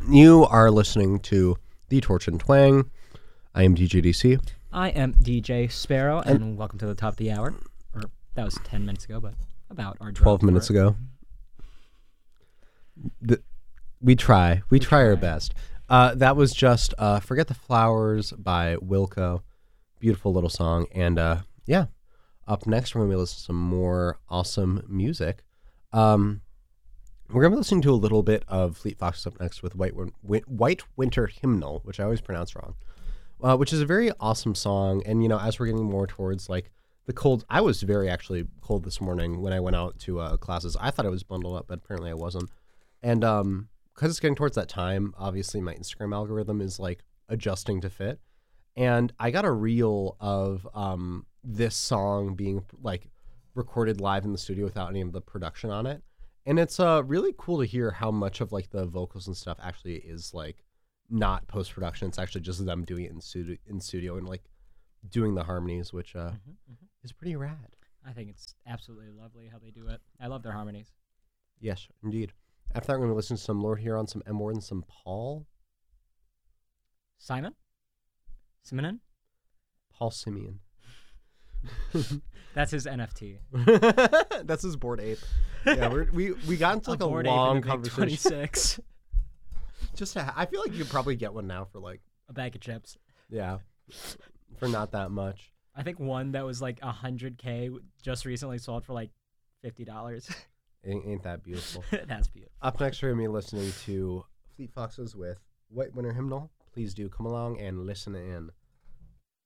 You are listening to The Torch and Twang. I am DJDC. I am DJ Sparrow, and welcome to the top of the hour. Or that was 10 minutes ago, but about our 12 minutes ago. We try our best. That was just Forget the Flowers by Wilco. Beautiful little song. And yeah, up next we're going to be listening to some more awesome music. We're going to be listening to a little bit of Fleet Foxes up next with White Winter Hymnal, which I always pronounce wrong, which is a very awesome song. And, you know, as we're getting more towards like the cold, I was very actually cold this morning when I went out to classes. I thought I was bundled up, but apparently I wasn't. And because it's getting towards that time, obviously my Instagram algorithm is like adjusting to fit. And I got a reel of this song being like recorded live in the studio without any of the production on it. And it's really cool to hear how much of like the vocals and stuff actually is like not post-production. It's actually just them doing it in studio and like doing the harmonies, which is pretty rad. I think it's absolutely lovely how they do it. I love their harmonies. Yes, indeed. After that, we're going to listen to some Lord Huron, some M. Ward, and some Paul. Simon? Simonon? Paul Simeon. That's his NFT. That's his Bored Ape. Yeah, we got into like a long conversation. 26. I feel like you could probably get one now for like a bag of chips. Yeah, for not that much. I think one that was like 100K just recently sold for like $50. Ain't that beautiful? That's beautiful. Up next, we're going to be listening to Fleet Foxes with White Winter Hymnal. Please do come along and listen in.